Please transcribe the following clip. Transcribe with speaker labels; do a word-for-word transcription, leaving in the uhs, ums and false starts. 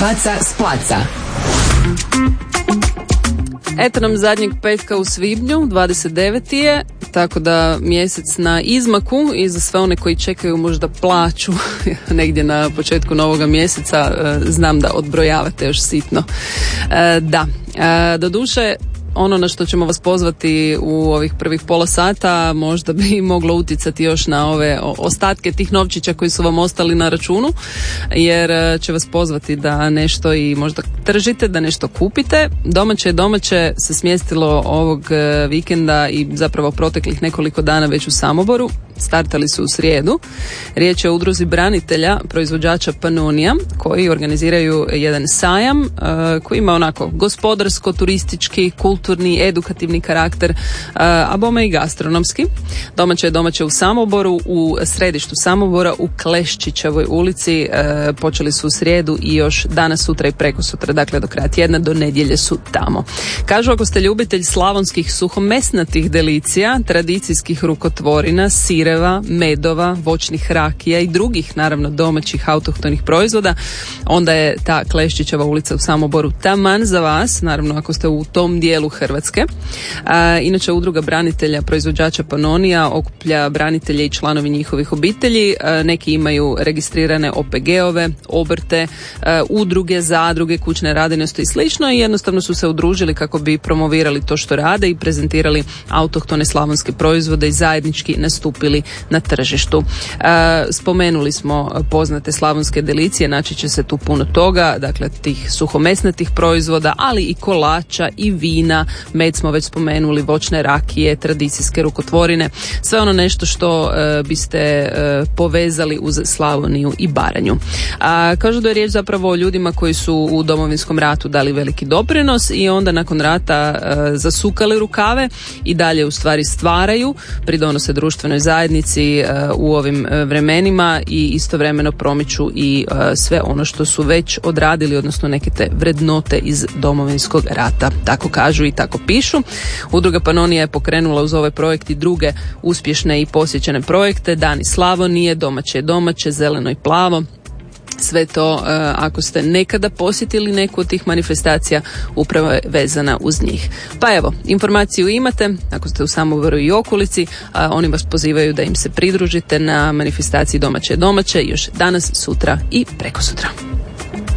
Speaker 1: Faca s placa.
Speaker 2: Eto nam zadnjeg petka u svibnju, dvadeset deveti je, tako da mjesec na izmaku i za sve one koji čekaju možda plaću negdje na početku novoga mjeseca, znam da odbrojavate još sitno. Da, doduše, ono na što ćemo vas pozvati u ovih prvih pola sata možda bi moglo utjecati još na ove ostatke tih novčića koji su vam ostali na računu, jer će vas pozvati da nešto i možda tržite, da nešto kupite. Domaće domaće se smjestilo ovog vikenda i zapravo proteklih nekoliko dana već u Samoboru. Startali su u srijedu. Riječ je o udruzi branitelja, proizvođača Panonija, koji organiziraju jedan sajam uh, koji ima onako gospodarsko-turistički, kulturni, edukativni karakter, uh, a bome i gastronomski. Domaće je domaće u Samoboru, u središtu Samobora, u Kleščićevoj ulici. Uh, počeli su u srijedu i još danas, sutra i prekosutra, dakle do kraja tjedna, do nedjelje su tamo. Kažu, ako ste ljubitelj slavonskih suhomesnatih delicija, tradicijskih rukotvorina, sireva, medova, voćnih rakija i drugih, naravno, domaćih autohtonih proizvoda, onda je ta Kleščićeva ulica u Samoboru taman za vas, naravno ako ste u tom dijelu Hrvatske. A, inače, udruga branitelja, proizvođača Panonija okuplja branitelje i članovi njihovih obitelji. A, neki imaju registrirane O P G-ove, obrte, a, udruge, zadruge, kućne radinosti i slično, i jednostavno su se udružili kako bi promovirali to što rade i prezentirali autohtone slavonske proizvode i zajednički nastupili na tržištu. E, spomenuli smo poznate slavonske delicije, naći će se tu puno toga, dakle tih suhomesnatih proizvoda, ali i kolača i vina, med smo već spomenuli, voćne rakije, tradicijske rukotvorine, sve ono nešto što e, biste e, povezali uz Slavoniju i Baranju. A, kažu da je riječ zapravo o ljudima koji su u Domovinskom ratu dali veliki doprinos i onda nakon rata e, zasukali rukave i dalje u stvari stvaraju, pridonose društvenoj zajednici u ovim vremenima i istovremeno promiču i sve ono što su već odradili, odnosno neke te vrednote iz Domovinskog rata. Tako kažu i tako pišu. Udruga Panonija je pokrenula uz ovaj projekt i druge uspješne i posjećene projekte: Dani Slavonije, Domaće domaće, Zeleno i plavo. Sve to, uh, ako ste nekada posjetili neku od tih manifestacija, upravo je vezana uz njih. Pa evo, informaciju imate, ako ste u Samoboru i okolici, uh, oni vas pozivaju da im se pridružite na manifestaciji Domaće domaće još danas, sutra i prekosutra.